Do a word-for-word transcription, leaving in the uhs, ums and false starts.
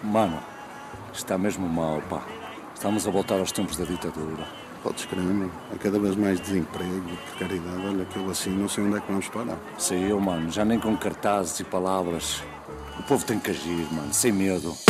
Mano, está mesmo mal, pá. Estamos a voltar aos tempos da ditadura. Podes crer, amigo. Há cada vez mais desemprego, precariedade. Olha, aquilo assim, não sei onde é que vamos parar. Sei eu, mano. Já nem com cartazes e palavras. O povo tem que agir, mano, sem medo.